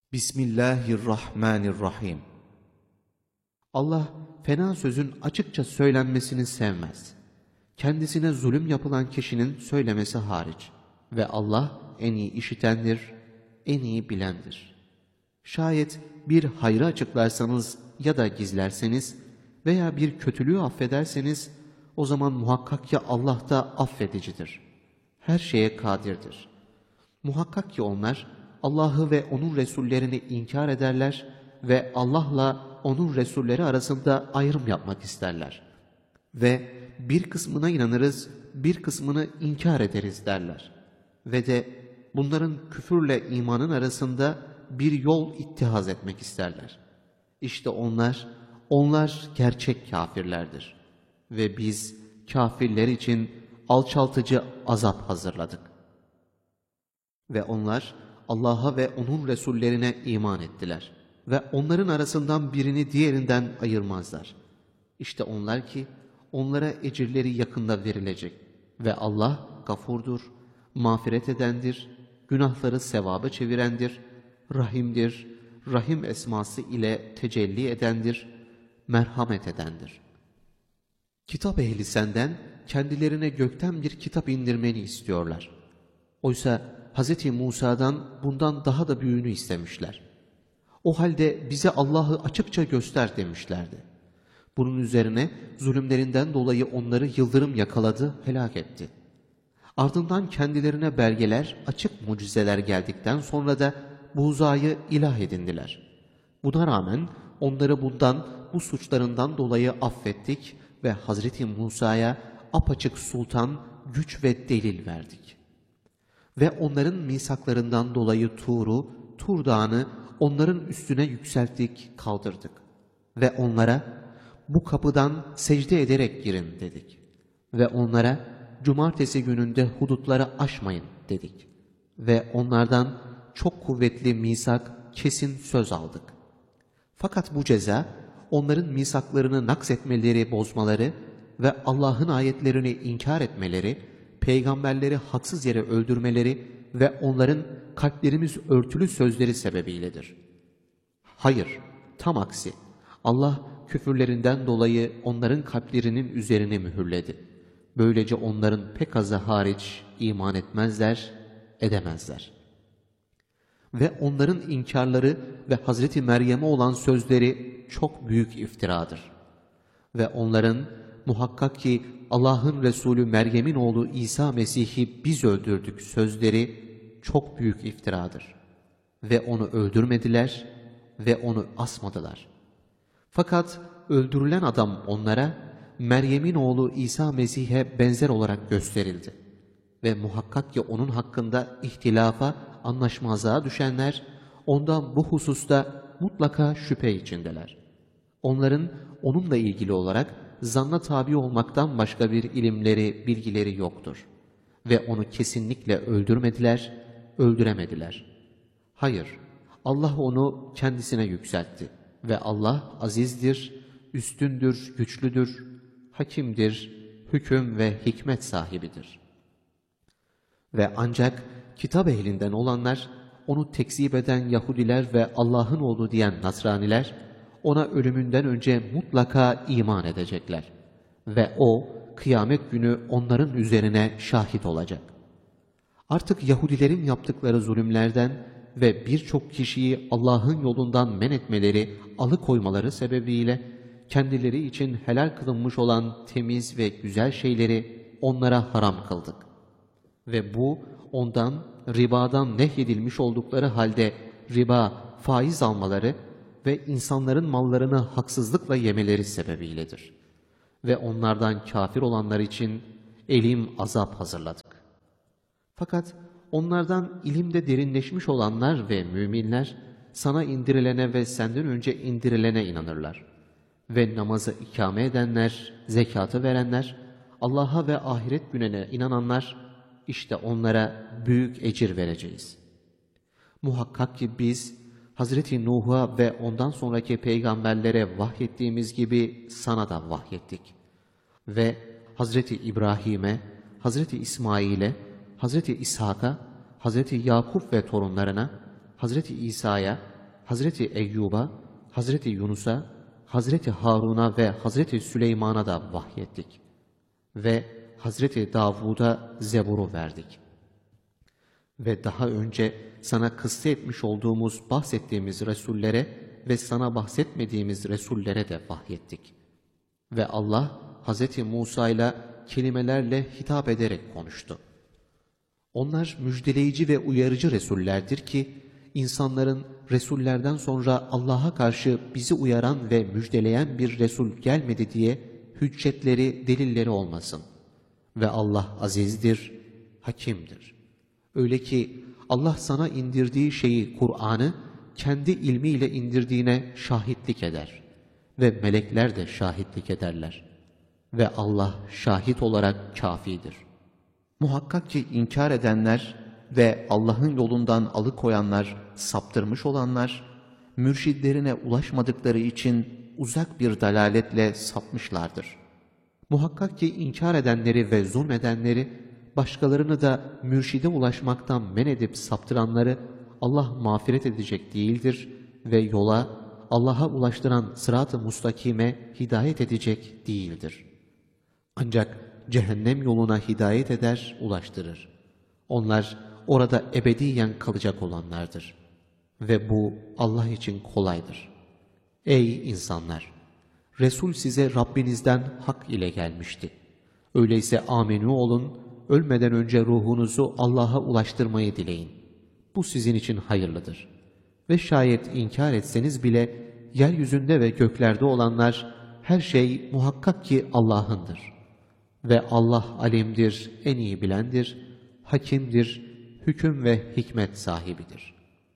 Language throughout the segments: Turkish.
Bismillahirrahmanirrahim. Allah fena sözün açıkça söylenmesini sevmez. Kendisine zulüm yapılan kişinin söylemesi hariç. Ve Allah en iyi işitendir, en iyi bilendir. Şayet bir hayrı açıklarsanız ya da gizlerseniz veya bir kötülüğü affederseniz o zaman muhakkak ki Allah da affedicidir. Her şeye kadirdir. Muhakkak ki onlar Allah'ı ve onun Resullerini inkar ederler ve Allah'la onun Resulleri arasında ayrım yapmak isterler. Ve bir kısmına inanırız, bir kısmını inkar ederiz derler. Ve de bunların küfürle imanın arasında bir yol ittihaz etmek isterler. İşte onlar gerçek kafirlerdir. Ve biz kafirler için alçaltıcı azap hazırladık. Ve onlar Allah'a ve onun Resullerine iman ettiler. Ve onların arasından birini diğerinden ayırmazlar. İşte onlar ki onlara ecirleri yakında verilecek. Ve Allah gafurdur, mağfiret edendir, günahları sevaba çevirendir, rahimdir, rahim esması ile tecelli edendir, merhamet edendir. Kitap ehli senden kendilerine gökten bir kitap indirmeni istiyorlar. Oysa Hz. Musa'dan bundan daha da büyüğünü istemişler. O halde bize Allah'ı açıkça göster demişlerdi. Bunun üzerine zulümlerinden dolayı onları yıldırım yakaladı, helak etti. Ardından kendilerine belgeler, açık mucizeler geldikten sonra da buğzayı ilah edindiler. Buna rağmen onları bu suçlarından dolayı affettik ve Hazreti Musa'ya apaçık sultan, güç ve delil verdik. Ve onların misaklarından dolayı Tur Dağı'nı onların üstüne yükselttik, kaldırdık. Ve onlara bu kapıdan secde ederek girin dedik. Ve onlara cumartesi gününde hudutları aşmayın dedik. Ve onlardan çok kuvvetli misak, kesin söz aldık. Fakat bu ceza onların misaklarını naksetmeleri, bozmaları ve Allah'ın ayetlerini inkar etmeleri, peygamberleri haksız yere öldürmeleri ve onların kalplerimiz örtülü sözleri sebebiyledir. Hayır, tam aksi. Allah küfürlerinden dolayı onların kalplerinin üzerine mühürledi. Böylece onların pek azı hariç iman etmezler, edemezler. Ve onların inkarları ve Hazreti Meryem'e olan sözleri çok büyük iftiradır. Ve onların muhakkak ki Allah'ın Resulü Meryem'in oğlu İsa Mesih'i biz öldürdük sözleri çok büyük iftiradır. Ve onu öldürmediler ve onu asmadılar. Fakat öldürülen adam onlara Meryem'in oğlu İsa Mesih'e benzer olarak gösterildi. Ve muhakkak ki onun hakkında ihtilafa, anlaşmazlığa düşenler ondan bu hususta mutlaka şüphe içindeler. Onların onunla ilgili olarak zanna tabi olmaktan başka bir ilimleri, bilgileri yoktur. Ve onu kesinlikle öldürmediler, öldüremediler. Hayır, Allah onu kendisine yükseltti. Ve Allah azizdir, üstündür, güçlüdür, hakimdir, hüküm ve hikmet sahibidir. Ve ancak kitap ehlinden olanlar, onu tekzip eden Yahudiler ve Allah'ın oğlu diyen Nasraniler, ona ölümünden önce mutlaka iman edecekler. Ve o, kıyamet günü onların üzerine şahit olacak. Artık Yahudilerin yaptıkları zulümlerden ve birçok kişiyi Allah'ın yolundan men etmeleri, alıkoymaları sebebiyle kendileri için helal kılınmış olan temiz ve güzel şeyleri onlara haram kıldık. Ve bu ondan, ribadan nehyedilmiş oldukları halde riba, faiz almaları ve insanların mallarını haksızlıkla yemeleri sebebiyledir. Ve onlardan kafir olanlar için elim azap hazırladık. Fakat onlardan ilimde derinleşmiş olanlar ve müminler sana indirilene ve senden önce indirilene inanırlar. Ve namazı ikame edenler, zekatı verenler, Allah'a ve ahiret gününe inananlar, işte onlara büyük ecir vereceğiz. Muhakkak ki biz Hazreti Nuh'a ve ondan sonraki peygamberlere vahyettiğimiz gibi sana da vahyettik. Ve Hazreti İbrahim'e, Hazreti İsmail'e, Hazreti İshak'a, Hazreti Yakup ve torunlarına, Hazreti İsa'ya, Hazreti Eyyub'a, Hazreti Yunus'a, Hazreti Harun'a ve Hazreti Süleyman'a da vahyettik. Ve Hazreti Davud'a Zebur'u verdik. Ve daha önce sana kıssa etmiş olduğumuz, bahsettiğimiz Resullere ve sana bahsetmediğimiz Resullere de vahyettik. Ve Allah Hazreti Musa ile kelimelerle hitap ederek konuştu. Onlar müjdeleyici ve uyarıcı Resullerdir ki, insanların Resullerden sonra Allah'a karşı bizi uyaran ve müjdeleyen bir Resul gelmedi diye hüccetleri, delilleri olmasın. Ve Allah azizdir, hakimdir. Öyle ki Allah sana indirdiği şeyi, Kur'an'ı, kendi ilmiyle indirdiğine şahitlik eder. Ve melekler de şahitlik ederler. Ve Allah şahit olarak kafidir. Muhakkak ki inkar edenler ve Allah'ın yolundan alıkoyanlar, saptırmış olanlar, mürşidlerine ulaşmadıkları için uzak bir dalaletle sapmışlardır. Muhakkak ki inkar edenleri ve zulmedenleri, başkalarını da mürşide ulaşmaktan men edip saptıranları Allah mağfiret edecek değildir ve yola, Allah'a ulaştıran sırat-ı mustakime hidayet edecek değildir. Ancak cehennem yoluna hidayet eder, ulaştırır. Onlar orada ebediyen kalacak olanlardır. Ve bu Allah için kolaydır. Ey insanlar! Resul size Rabbinizden hak ile gelmişti. Öyleyse amenü olun, ölmeden önce ruhunuzu Allah'a ulaştırmayı dileyin. Bu sizin için hayırlıdır. Ve şayet inkar etseniz bile, yeryüzünde ve göklerde olanlar, her şey muhakkak ki Allah'ındır. Ve Allah alimdir, en iyi bilendir, hakimdir, hüküm ve hikmet sahibidir.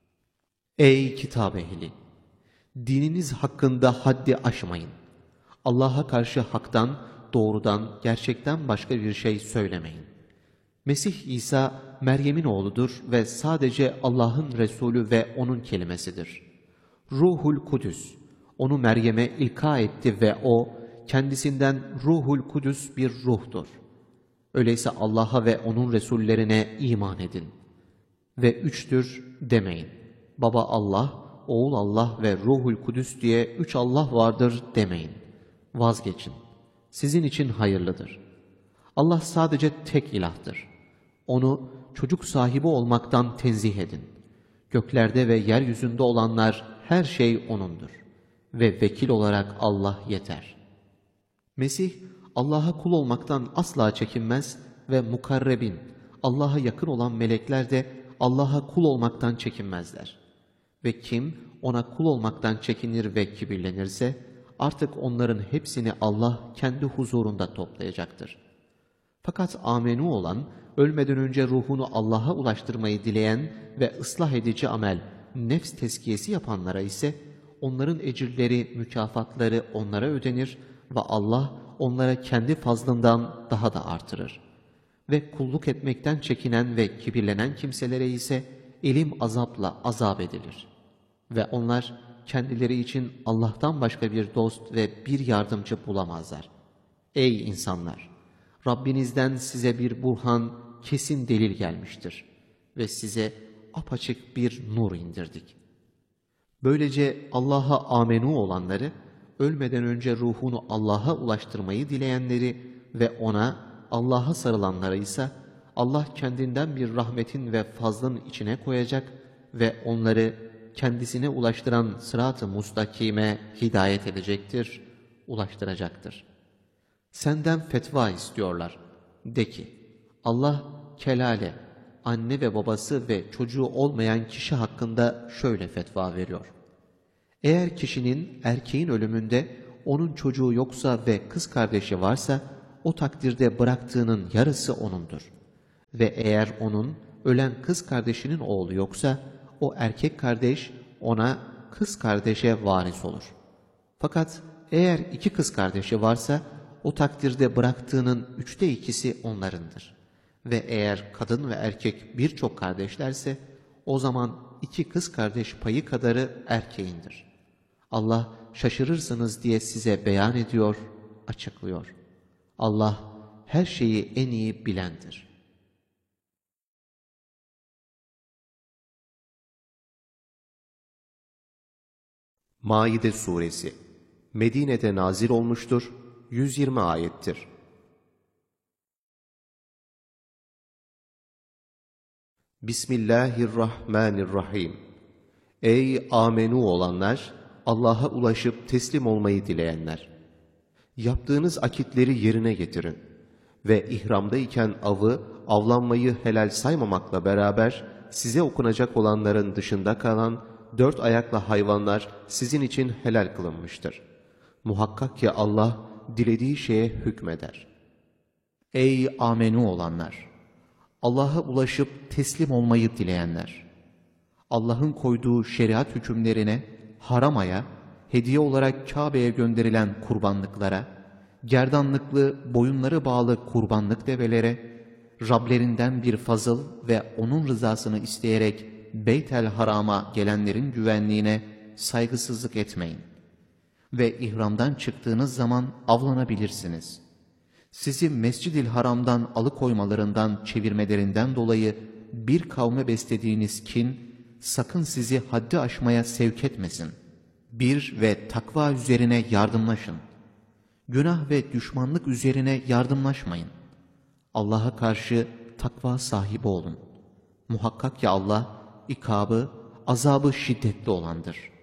Ey kitap ehli! Dininiz hakkında haddi aşmayın. Allah'a karşı haktan, doğrudan, gerçekten başka bir şey söylemeyin. Mesih İsa, Meryem'in oğludur ve sadece Allah'ın Resulü ve O'nun kelimesidir. Ruhul Kudüs, onu Meryem'e ilka etti ve O, kendisinden Ruhul Kudüs bir ruhtur. Öyleyse Allah'a ve O'nun Resullerine iman edin. Ve üçtür demeyin. Baba Allah, oğul Allah ve Ruhul Kudüs diye üç Allah vardır demeyin. Vazgeçin. Sizin için hayırlıdır. Allah sadece tek ilahtır. Onu çocuk sahibi olmaktan tenzih edin. Göklerde ve yeryüzünde olanlar her şey O'nundur. Ve vekil olarak Allah yeter. Mesih, Allah'a kul olmaktan asla çekinmez ve mukarrebin, Allah'a yakın olan melekler de Allah'a kul olmaktan çekinmezler. Ve kim ona kul olmaktan çekinir ve kibirlenirse, artık onların hepsini Allah kendi huzurunda toplayacaktır. Fakat amenü olan, ölmeden önce ruhunu Allah'a ulaştırmayı dileyen ve ıslah edici amel, nefs tezkiyesi yapanlara ise, onların ecirleri, mükafatları onlara ödenir ve Allah onlara kendi fazlından daha da artırır. Ve kulluk etmekten çekinen ve kibirlenen kimselere ise elim azapla azap edilir. Ve onlar kendileri için Allah'tan başka bir dost ve bir yardımcı bulamazlar. Ey insanlar! Rabbinizden size bir burhan, kesin delil gelmiştir. Ve size apaçık bir nur indirdik. Böylece Allah'a amenü olanları, ölmeden önce ruhunu Allah'a ulaştırmayı dileyenleri ve ona, Allah'a sarılanları ise Allah kendinden bir rahmetin ve fazlın içine koyacak ve onları kendisine ulaştıran sırat-ı mustakime hidayet edecektir, ulaştıracaktır. Senden fetva istiyorlar. De ki, Allah kelale, anne ve babası ve çocuğu olmayan kişi hakkında şöyle fetva veriyor. Eğer kişinin erkeğin ölümünde onun çocuğu yoksa ve kız kardeşi varsa, o takdirde bıraktığının yarısı onundur. Ve eğer onun ölen kız kardeşinin oğlu yoksa, o erkek kardeş ona kız kardeşe varis olur. Fakat eğer iki kız kardeşi varsa, o takdirde bıraktığının 2/3 onlarındır. Ve eğer kadın ve erkek birçok kardeşlerse, o zaman 2 kız kardeş payı kadarı erkeğindir. Allah şaşırırsınız diye size beyan ediyor, açıklıyor. Allah her şeyi en iyi bilendir. Maide Suresi Medine'de nazil olmuştur, 120 ayettir. Bismillahirrahmanirrahim. Ey amenu olanlar, Allah'a ulaşıp teslim olmayı dileyenler! Yaptığınız akitleri yerine getirin ve ihramdayken avlanmayı helal saymamakla beraber size okunacak olanların dışında kalan 4 ayaklı hayvanlar sizin için helal kılınmıştır. Muhakkak ki Allah dilediği şeye hükmeder. Ey amenu olanlar! Allah'a ulaşıp teslim olmayı dileyenler! Allah'ın koyduğu şeriat hükümlerine, haramaya, hediye olarak Kabe'ye gönderilen kurbanlıklara, gerdanlıklı, boyunları bağlı kurbanlık develere, Rablerinden bir fazıl ve onun rızasını isteyerek Beyt-el Haram'a gelenlerin güvenliğine saygısızlık etmeyin. Ve ihramdan çıktığınız zaman avlanabilirsiniz. Sizi Mescid-i Haram'dan alıkoymalarından, çevirmelerinden dolayı bir kavme beslediğiniz kin, sakın sizi haddi aşmaya sevk etmesin. Bir ve takva üzerine yardımlaşın. Günah ve düşmanlık üzerine yardımlaşmayın. Allah'a karşı takva sahibi olun. Muhakkak ki Allah, ikabı, azabı şiddetli olandır.